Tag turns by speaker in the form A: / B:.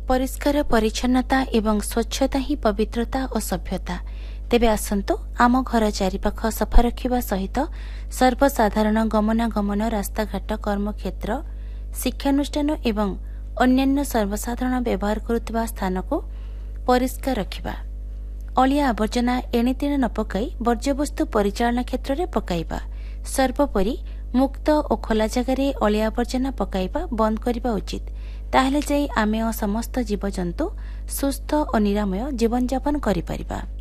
A: परिष्कार परिच्छन्नता एवं स्वच्छता ही पवित्रता और सभ्यता। तेबे आसंतु आम घर चारिपाख सफा रखिबा सहित सर्वसाधारण गमनागमन रास्ताघाट कर्मक्षेत्र शिक्षानुष्ठान एवं अन्यान्य सर्वसाधारण व्यवहार करुवा स्थान को परिष्कार रखिबा। अलिया आवर्जना एणेतेणे न पकाई वर्ज्यवस्तु परिचालन क्षेत्र में पकाइबा। सर्वोपरि मुक्त और खोला जगार अलिया आवर्जना पकाइबा बंद करबा उचित। ताहले जाई आमे समस्त जीवजंतु सुस्थ और निरामय जीवन यापन करि परिबा।